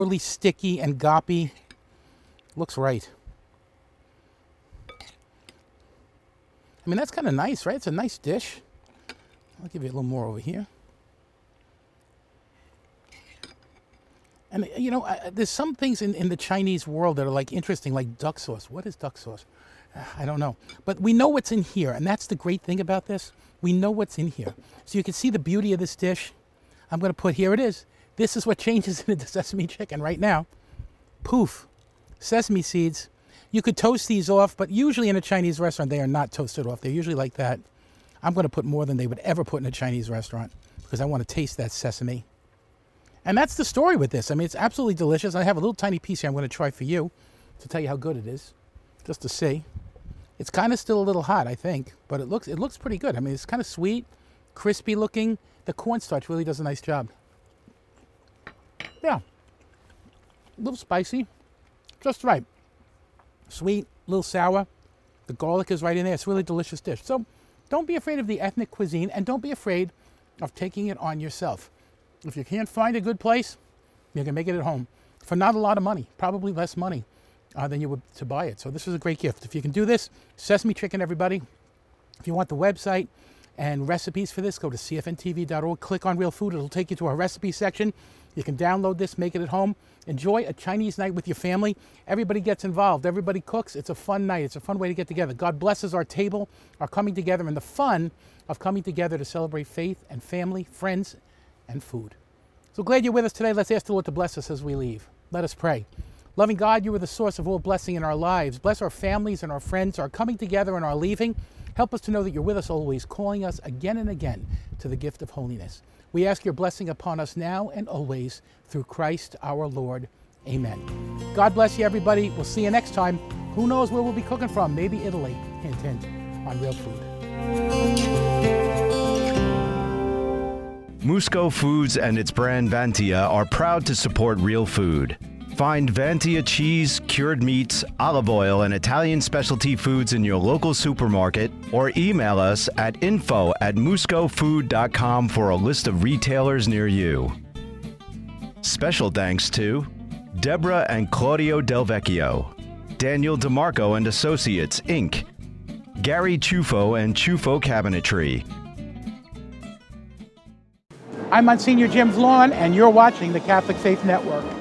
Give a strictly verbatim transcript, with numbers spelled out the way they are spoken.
Really sticky and goppy. Looks right. I mean, that's kind of nice, right? It's a nice dish. I'll give you a little more over here. And, you know, uh, there's some things in, in the Chinese world that are, like, interesting, like duck sauce. What is duck sauce? Uh, I don't know. But we know what's in here, and that's the great thing about this. We know what's in here. So you can see the beauty of this dish. I'm going to put, here it is. This is what changes into sesame chicken right now. Poof. Sesame seeds. You could toast these off, but usually in a Chinese restaurant, they are not toasted off. They're usually like that. I'm going to put more than they would ever put in a Chinese restaurant because I want to taste that sesame. And that's the story with this. I mean, it's absolutely delicious. I have a little tiny piece here I'm going to try for you to tell you how good it is, just to see. It's kind of still a little hot, I think, but it looks it looks pretty good. I mean, it's kind of sweet, crispy looking. The cornstarch really does a nice job. Yeah. A little spicy. Just right. Sweet, a little sour. The garlic is right in there. It's a really delicious dish. So don't be afraid of the ethnic cuisine, and don't be afraid of taking it on yourself. If you can't find a good place, you can make it at home for not a lot of money, probably less money uh, than you would to buy it. So this is a great gift. If you can do this, sesame chicken, everybody. If you want the website and recipes for this, go to C F N T V dot org, click on Real Food. It'll take you to our recipe section. You can download this, make it at home. Enjoy a Chinese night with your family. Everybody gets involved. Everybody cooks. It's a fun night. It's a fun way to get together. God blesses our table, our coming together, and the fun of coming together to celebrate faith and family, friends, and food. So glad you're with us today. Let's ask the Lord to bless us as we leave. Let us pray. Loving God, you are the source of all blessing in our lives. Bless our families and our friends, our coming together and our leaving. Help us to know that you're with us always, calling us again and again to the gift of holiness. We ask your blessing upon us now and always through Christ our Lord. Amen. God bless you, everybody. We'll see you next time. Who knows where we'll be cooking from? Maybe Italy. Hint, hint, on Real Food. Musco Foods and its brand Vantia are proud to support Real Food. Find Vantia cheese, cured meats, olive oil, and Italian specialty foods in your local supermarket, or email us at info at musco food dot com for a list of retailers near you. Special thanks to Deborah and Claudio Del Vecchio, Daniel DeMarco and Associates, Incorporated, Gary Chufo and Chufo Cabinetry. I'm Monsignor Jim Vaughn, and you're watching the Catholic Faith Network.